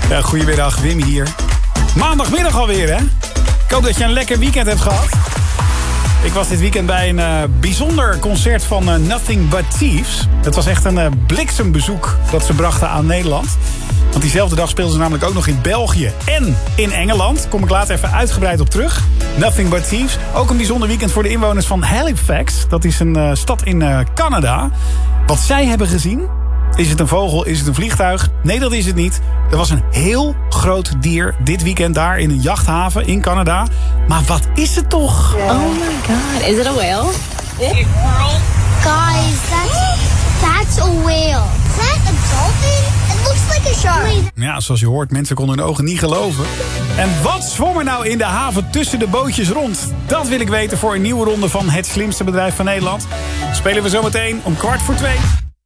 Ja, goedemiddag, Wim hier. Maandagmiddag alweer, hè? Ik hoop dat je een lekker weekend hebt gehad. Ik was dit weekend bij een bijzonder concert van Nothing But Thieves. Het was echt een bliksembezoek dat ze brachten aan Nederland. Want diezelfde dag speelden ze namelijk ook nog in België en in Engeland. Kom ik later even uitgebreid op terug. Nothing But Thieves. Ook een bijzonder weekend voor de inwoners van Halifax. Dat is een stad in Canada. Wat zij hebben gezien... Is het een vogel? Is het een vliegtuig? Nee, dat is het niet. Er was een heel groot dier dit weekend daar in een jachthaven in Canada. Maar wat is het toch? Oh my god, is it a whale? Guys, that's a whale. Is that a dolphin? It looks like a shark. Ja, zoals je hoort, mensen konden hun ogen niet geloven. En wat zwom er nou in de haven tussen de bootjes rond? Dat wil ik weten voor een nieuwe ronde van Het Slimste Bedrijf van Nederland. Spelen we zometeen om 2:15.